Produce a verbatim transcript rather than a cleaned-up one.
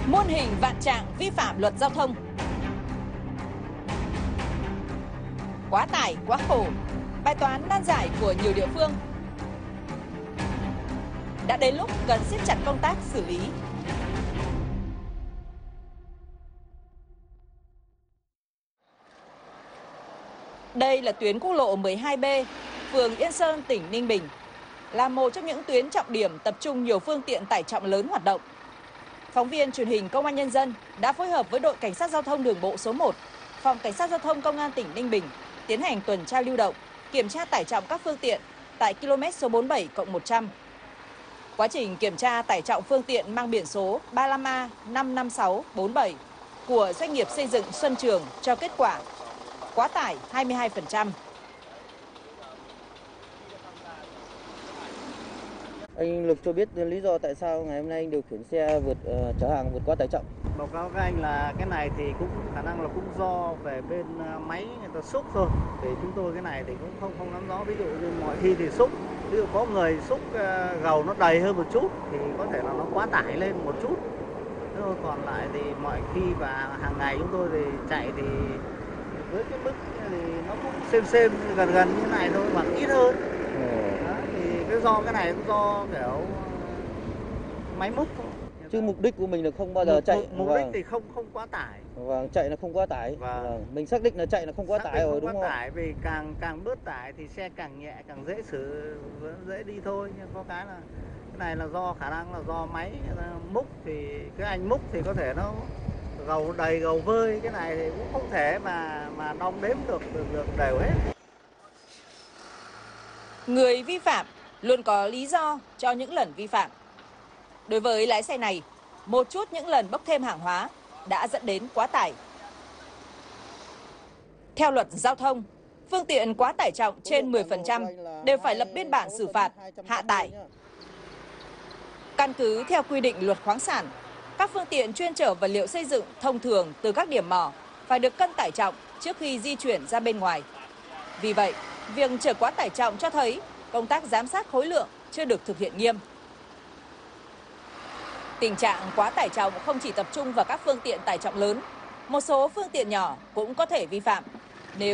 Muôn hình vạn trạng vi phạm luật giao thông. Quá tải, quá khổ, bài toán nan giải của nhiều địa phương. Đã đến lúc cần siết chặt công tác xử lý. Đây là tuyến quốc lộ mười hai B, phường Yên Sơn, tỉnh Ninh Bình, là một trong những tuyến trọng điểm tập trung nhiều phương tiện tải trọng lớn hoạt động. Phóng viên truyền hình Công an Nhân dân đã phối hợp với đội Cảnh sát Giao thông Đường bộ số một, Phòng Cảnh sát Giao thông Công an tỉnh Ninh Bình tiến hành tuần tra lưu động, kiểm tra tải trọng các phương tiện tại km số bốn mươi bảy cộng một trăm. Quá trình kiểm tra tải trọng phương tiện mang biển số ba lăm A năm năm sáu bốn bảy của doanh nghiệp xây dựng Xuân Trường cho kết quả quá tải hai mươi hai phần trăm. Anh Lực cho biết lý do tại sao ngày hôm nay anh điều khiển xe vượt uh, chở hàng vượt quá tải trọng. Báo cáo các anh là cái này thì cũng khả năng là cũng do về bên máy người ta xúc thôi. Thì chúng tôi cái này thì cũng không không nắm rõ. Ví dụ như mọi khi thì xúc, ví dụ có người xúc uh, gầu nó đầy hơn một chút thì có thể là nó quá tải lên một chút. Thế thôi, còn lại thì mọi khi và hàng ngày chúng tôi thì chạy thì với cái mức thì nó cũng xem xem gần gần như thế này thôi, hoặc ít hơn. Đó, thì cái do cái này cũng do kiểu máy múc thôi. Chứ mục đích của mình là không bao giờ mục, chạy. Mục, mục và... đích thì không không quá tải. Và chạy là không quá tải. Và và mình xác định là chạy là không quá tải rồi, đúng không? không? Tải vì càng càng bớt tải thì xe càng nhẹ, càng dễ xử, dễ đi thôi. Nhưng có cái là cái này là do khả năng là do máy múc, thì cái anh múc thì có thể nó gầu đầy gầu vơi, cái này thì cũng không thể mà mà đong đếm được được, được đều hết. Người vi phạm luôn có lý do cho những lần vi phạm. Đối với lái xe này, một chút những lần bốc thêm hàng hóa đã dẫn đến quá tải. Theo luật giao thông, phương tiện quá tải trọng trên mười phần trăm đều phải lập biên bản xử phạt, hạ tải. Căn cứ theo quy định luật khoáng sản, các phương tiện chuyên chở vật liệu xây dựng thông thường từ các điểm mỏ phải được cân tải trọng trước khi di chuyển ra bên ngoài. Vì vậy, việc chở quá tải trọng cho thấy công tác giám sát khối lượng chưa được thực hiện nghiêm. Tình trạng quá tải trọng không chỉ tập trung vào các phương tiện tải trọng lớn, một số phương tiện nhỏ cũng có thể vi phạm.